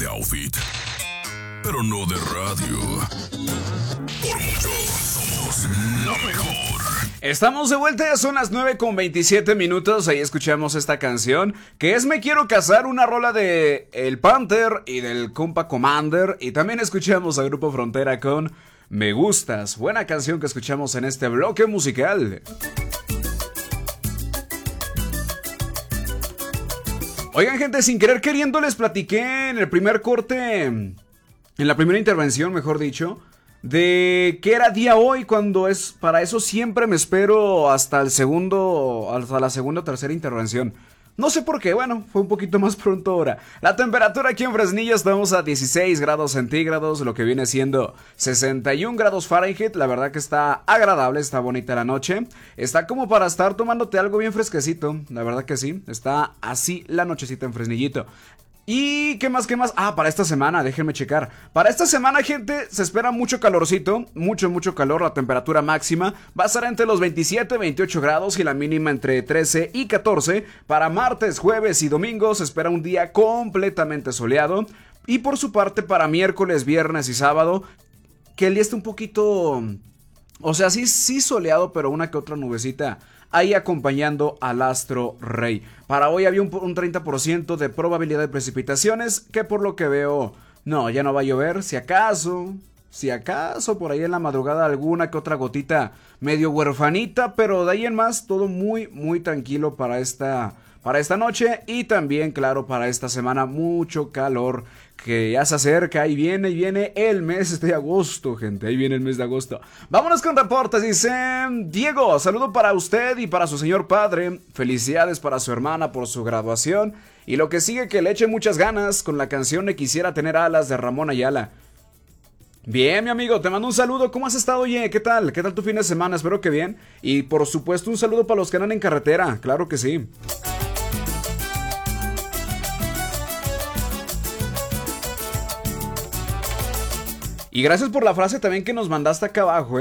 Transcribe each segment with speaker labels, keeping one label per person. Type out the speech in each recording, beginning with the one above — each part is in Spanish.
Speaker 1: de outfit, pero no de radio. Por mucho, somos la mejor.
Speaker 2: Estamos de vuelta, ya son las 9:27. Ahí escuchamos esta canción, que es Me Quiero Casar, una rola de El Panther y del compa Commander. Y también escuchamos a Grupo Frontera con Me Gustas, buena canción que escuchamos en este bloque musical. Oigan, gente, sin querer queriendo les platiqué en el primer corte, en la primera intervención, mejor dicho, de que era día hoy, cuando es, para eso siempre me espero hasta la segunda o tercera intervención. No sé por qué, bueno, fue un poquito más pronto ahora. La temperatura aquí en Fresnillo estamos a 16 grados centígrados, lo que viene siendo 61 grados Fahrenheit. La verdad que está agradable, está bonita la noche. Está como para estar tomándote algo bien fresquecito, la verdad que sí. Está así la nochecita en Fresnillito. ¿Y qué más? Para esta semana, déjenme checar. Para esta semana, gente, se espera mucho calorcito, mucho calor. La temperatura máxima va a estar entre los 27 y 28 grados y la mínima entre 13 y 14. Para martes, jueves y domingo se espera un día completamente soleado. Y por su parte, para miércoles, viernes y sábado, que el día está un poquito... O sea, sí soleado, pero una que otra nubecita ahí acompañando al astro rey. Para hoy había un 30% de probabilidad de precipitaciones, que por lo que veo, no, ya no va a llover. Si acaso, por ahí en la madrugada alguna que otra gotita medio huerfanita, pero de ahí en más todo muy tranquilo para esta noche. Y también, claro, para esta semana mucho calor, que ya se acerca. Ahí viene el mes de agosto, gente. Ahí viene el mes de agosto. Vámonos con reportes. Dice Diego, saludo para usted y para su señor padre. Felicidades para su hermana por su graduación. Y lo que sigue, que le eche muchas ganas con la canción de Quisiera Tener Alas de Ramón Ayala. Bien, mi amigo, te mando un saludo. ¿Cómo has estado, oye? ¿Qué tal? ¿Qué tal tu fin de semana? Espero que bien. Y por supuesto un saludo para los que andan en carretera. Claro que sí. Y gracias por la frase también que nos mandaste acá abajo,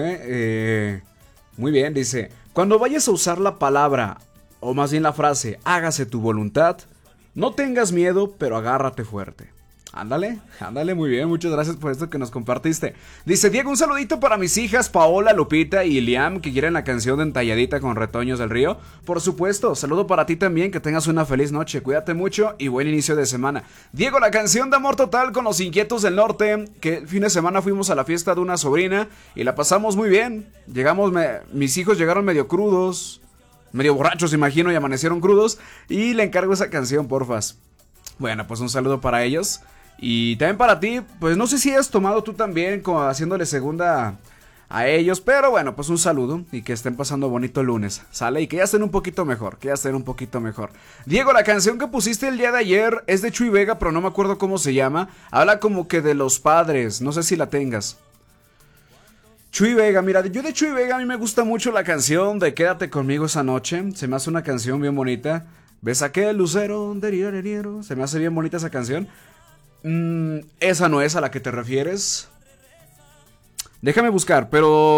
Speaker 2: muy bien, dice: cuando vayas a usar la palabra, o más bien la frase, hágase tu voluntad, no tengas miedo, pero agárrate fuerte. Ándale, muy bien, muchas gracias por esto que nos compartiste. Dice Diego, un saludito para mis hijas Paola, Lupita y Liam, que quieren la canción de Entalladita con Retoños del Río. Por supuesto, saludo para ti también, que tengas una feliz noche, cuídate mucho y buen inicio de semana. Diego, la canción de Amor Total con Los Inquietos del Norte, que el fin de semana fuimos a la fiesta de una sobrina y la pasamos muy bien. Mis hijos llegaron medio crudos, medio borrachos, imagino, y amanecieron crudos, y le encargo esa canción, porfas. Bueno, pues un saludo para ellos. Y también para ti, pues no sé si has tomado tú también como haciéndole segunda a ellos, pero bueno, pues un saludo y que estén pasando bonito el lunes, ¿sale? Y que ya estén un poquito mejor, Diego, la canción que pusiste el día de ayer es de Chuy Vega, pero no me acuerdo cómo se llama. Habla como que de los padres, no sé si la tengas. Chuy Vega, mira, yo de Chuy Vega a mí me gusta mucho la canción de Quédate Conmigo Esa Noche, se me hace una canción bien bonita. ¿Ves aquel lucero? Se me hace bien bonita esa canción. Esa no es a la que te refieres. Déjame buscar,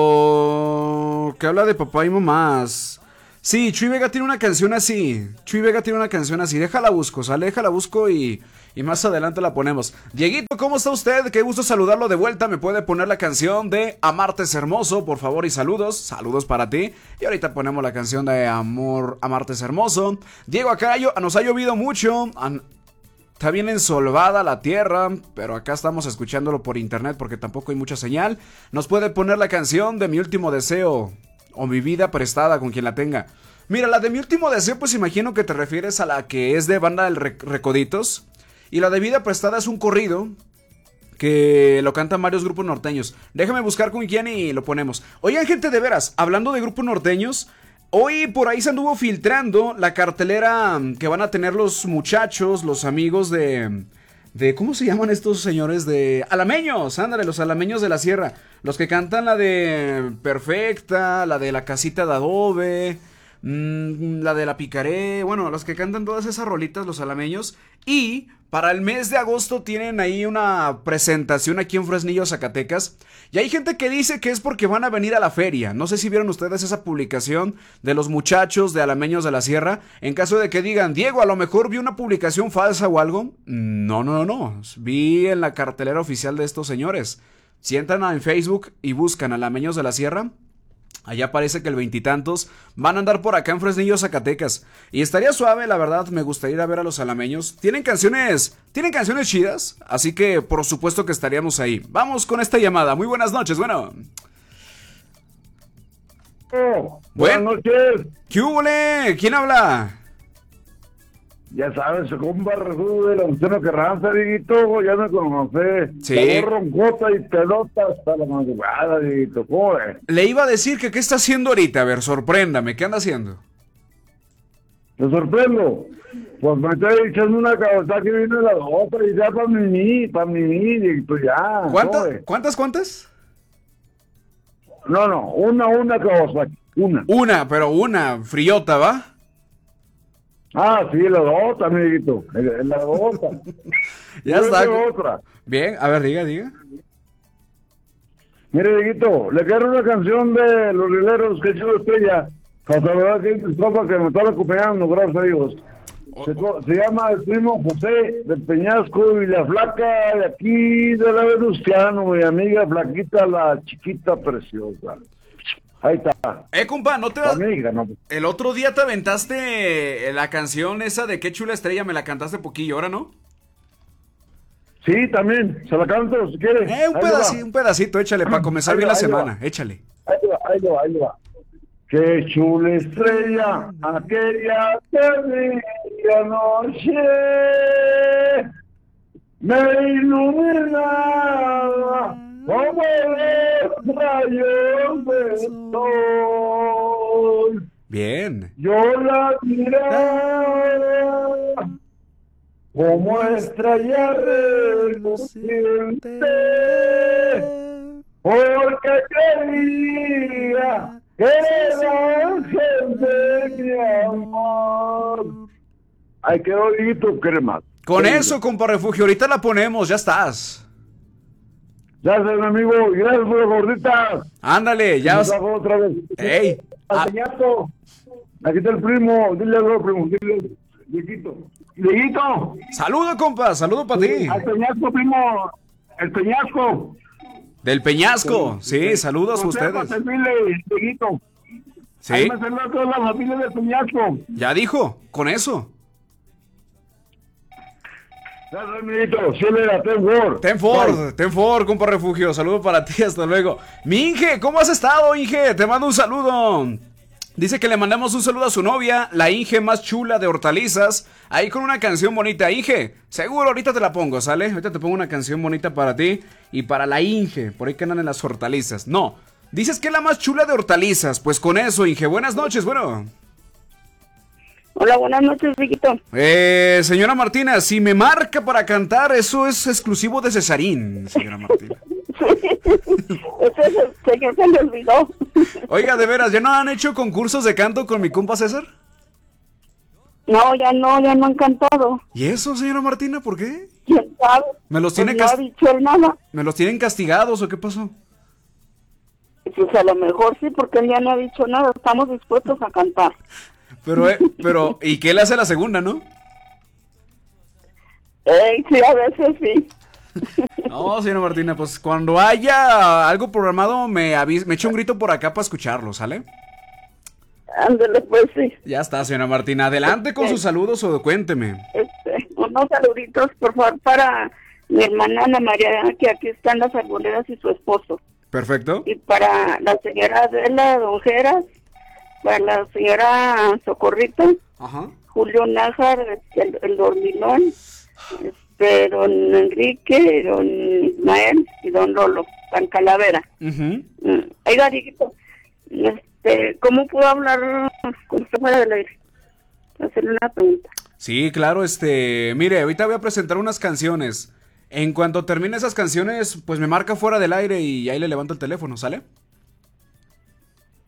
Speaker 2: pero que habla de papá y mamás. Sí, Chuy Vega tiene una canción así. Déjala busco, ¿sale? Déjala busco y más adelante la ponemos. Dieguito, ¿cómo está usted? Qué gusto saludarlo de vuelta. ¿Me puede poner la canción de Amarte es Hermoso, por favor? Y saludos. Saludos para ti. Y ahorita ponemos la canción de Amarte es Hermoso. Diego, acá nos ha llovido mucho. Está bien ensolvada la tierra, pero acá estamos escuchándolo por internet porque tampoco hay mucha señal. Nos puede poner la canción de Mi Último Deseo o Mi Vida Prestada, con quien la tenga. Mira, la de Mi Último Deseo, pues imagino que te refieres a la que es de Banda del Recoditos. Y la de Vida Prestada es un corrido que lo cantan varios grupos norteños. Déjame buscar con quién y lo ponemos. Oigan, gente, de veras, hablando de grupos norteños, hoy por ahí se anduvo filtrando la cartelera que van a tener los muchachos, los amigos de ¿cómo se llaman estos señores? De alameños, ándale, los alameños de la sierra. Los que cantan la de Perfecta, la de La Casita de Adobe. la de La Picaré, bueno, los que cantan todas esas rolitas, los alameños. Y para el mes de agosto tienen ahí una presentación aquí en Fresnillo, Zacatecas. Y hay gente que dice que es porque van a venir a la feria. No sé si vieron ustedes esa publicación de los muchachos de Alameños de la Sierra. En caso de que digan, Diego, a lo mejor vi una publicación falsa o algo. No, no, no, no. Vi en la cartelera oficial de estos señores. Si entran en Facebook y buscan Alameños de la Sierra, allá parece que el veintitantos van a andar por acá en Fresnillo, Zacatecas. Y estaría suave, la verdad, me gustaría ir a ver a los alameños. Tienen canciones chidas, así que por supuesto que estaríamos ahí. Vamos con esta llamada. Muy buenas noches, bueno.
Speaker 3: Buenas noches.
Speaker 2: ¿Qué hubo, le? ¿Quién habla?
Speaker 3: Ya sabes, se compa Jesús de la Luciano Carranza, Dieguito, ya me conoce.
Speaker 2: Sí.
Speaker 3: La voz roncota y pelota hasta la madrugada, Dieguito, ¿cómo ves?
Speaker 2: Le iba a decir que qué está haciendo ahorita, a ver, sorpréndame, ¿qué anda haciendo?
Speaker 3: ¿Te sorprendo? Pues me estoy echando una cabeza que viene la otra y ya para mí, Dieguito, ya.
Speaker 2: ¿Cuántas?
Speaker 3: No, una cabeza, una.
Speaker 2: Una friota, ¿va?
Speaker 3: Ah, sí, la otra, amiguito, la otra.
Speaker 2: Ya está.
Speaker 3: Otra.
Speaker 2: Bien, a ver, diga.
Speaker 3: Mire, Dieguito, le quiero una canción de Los Rileros, que chulo estrella. Para saludar que mis compas que me están acompañando, gracias a Dios. Se llama el primo José del Peñasco y la flaca de aquí de la Venustiano, mi amiga flaquita, la chiquita preciosa. Ahí está.
Speaker 2: Compa, ¿no te vas?
Speaker 3: Amiga, no.
Speaker 2: El otro día te aventaste la canción esa de Qué chula estrella, me la cantaste poquillo, ¿ahora no?
Speaker 3: Sí, también, se la canto si quieres.
Speaker 2: Un pedacito, échale, para comenzar bien la semana, échale.
Speaker 3: Ahí va. Qué chula estrella, aquella tardía noche, me iluminaba como los rayos del sol.
Speaker 2: Bien.
Speaker 3: Yo la miraba como estrella reluciente, porque quería que era ángel de mi amor. Ay, qué bonito, crema.
Speaker 2: Con eso, compa Refugio, ahorita la ponemos, ya estás.
Speaker 3: Gracias, mi amigo, y gracias por la gordita.
Speaker 2: Ándale, ya.
Speaker 3: Otra vez.
Speaker 2: ¡Ey!
Speaker 3: Peñasco. Aquí está el primo, dile algo, primo, dile, Dieguito.
Speaker 2: Saludo, compa, saludo para ti.
Speaker 3: Al Peñasco, primo, el Peñasco.
Speaker 2: Del Peñasco, sí, saludos a ustedes.
Speaker 3: Dieguito.
Speaker 2: Sí.
Speaker 3: Ahí me saluda a toda la familia del Peñasco.
Speaker 2: Ya dijo, con eso.
Speaker 3: Gracias, amiguito,
Speaker 2: Ten Ford, compa Refugio, saludo para ti, hasta luego. Mi Inge, ¿cómo has estado, Inge? Te mando un saludo. Dice que le mandamos un saludo a su novia, la Inge más chula de Hortalizas, ahí con una canción bonita. Inge, seguro ahorita te la pongo, ¿sale? Ahorita te pongo una canción bonita para ti y para la Inge, por ahí que andan en las Hortalizas. No, dices que es la más chula de Hortalizas, pues con eso, Inge, buenas noches, bueno.
Speaker 4: Hola, buenas noches, Dieguito.
Speaker 2: Señora Martina, si me marca para cantar, eso es exclusivo de Cesarín, señora Martina.
Speaker 4: Ese señor se le olvidó.
Speaker 2: Oiga, de veras, ¿ya no han hecho concursos de canto con mi compa César?
Speaker 4: No, ya no han cantado.
Speaker 2: ¿Y eso, señora Martina, por qué?
Speaker 4: ¿Quién sabe?
Speaker 2: ¿Me los
Speaker 4: Pues
Speaker 2: tiene
Speaker 4: no ha dicho él nada.
Speaker 2: ¿Me los tienen castigados o qué pasó?
Speaker 4: Pues a lo mejor sí, porque él ya no ha dicho nada. Estamos dispuestos a cantar.
Speaker 2: Pero, ¿y qué le hace la segunda, no?
Speaker 4: Sí, a veces sí.
Speaker 2: No, señora Martina, pues cuando haya algo programado me echa un grito por acá para escucharlo, ¿sale?
Speaker 4: Ándale, pues sí.
Speaker 2: Ya está, señora Martina, adelante con sus saludos o cuénteme.
Speaker 4: Unos saluditos, por favor, para mi hermana Ana María, que aquí están las arboledas y su esposo.
Speaker 2: Perfecto.
Speaker 4: Y para la señora Adela Donjeras, para la señora Socorrito,
Speaker 2: ajá,
Speaker 4: Julio Nájar, el dormilón, don Enrique, don Ismael y don Lolo, San Calavera. Oiga, Dieguito, ¿cómo puedo hablar con usted fuera del aire? Hacerle una pregunta.
Speaker 2: Sí, claro, mire, ahorita voy a presentar unas canciones. En cuanto termine esas canciones, pues me marca fuera del aire y ahí le levanto el teléfono, ¿sale?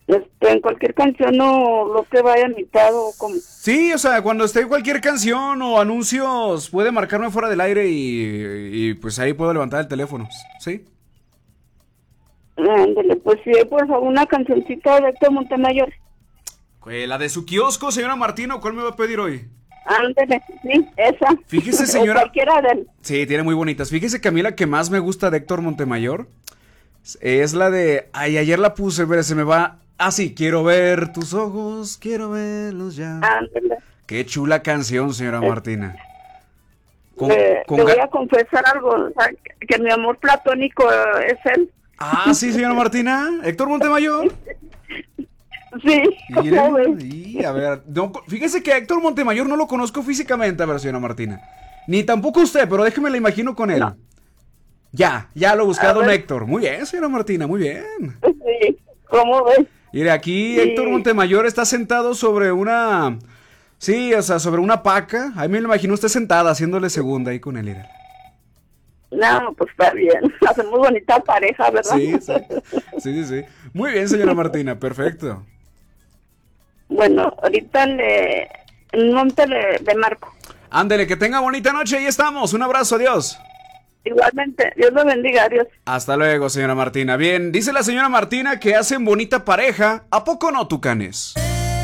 Speaker 4: En cualquier canción o lo que vaya a mitad o como.
Speaker 2: Sí, o sea, cuando esté cualquier canción o anuncios, puede marcarme fuera del aire y pues ahí puedo levantar el teléfono, ¿sí?
Speaker 4: Ándale, pues sí, por favor, una cancioncita de Héctor Montemayor.
Speaker 2: La de su kiosco, señora Martina, ¿cuál me va a pedir hoy?
Speaker 4: Ándale, sí, esa.
Speaker 2: Fíjese, señora.
Speaker 4: O cualquiera de él.
Speaker 2: Sí, tiene muy bonitas. Fíjese que a mí la que más me gusta de Héctor Montemayor es la de... Ay, ayer la puse, pero se me va... Ah, sí, quiero ver tus ojos, quiero verlos ya.
Speaker 4: Ándale.
Speaker 2: Qué chula canción, señora Martina.
Speaker 4: Te voy a confesar algo, o sea, que mi amor platónico es él.
Speaker 2: Ah, sí, señora Martina. Héctor Montemayor.
Speaker 4: Sí, ¿cómo ves?
Speaker 2: Y a ver, no, fíjese que a Héctor Montemayor no lo conozco físicamente, a ver, señora Martina. Ni tampoco usted, pero déjeme la imagino con él. No. Ya lo he buscado en Héctor. Muy bien, señora Martina, muy bien.
Speaker 4: Sí, ¿cómo ves?
Speaker 2: Mire, aquí sí. Héctor Montemayor está sentado sobre una... Sí, o sea, sobre una paca. Ahí me lo imagino usted sentada, haciéndole segunda ahí con él. Mira.
Speaker 4: No, pues está bien. Hacemos bonita pareja, ¿verdad?
Speaker 2: Sí. Muy bien, señora Martina, perfecto.
Speaker 4: Bueno, ahorita le marco.
Speaker 2: Ándele, que tenga bonita noche, ahí estamos. Un abrazo, adiós.
Speaker 4: Igualmente, Dios lo bendiga, adiós.
Speaker 2: Hasta luego, señora Martina. Bien, dice la señora Martina que hacen bonita pareja. ¿A poco no, tucanes?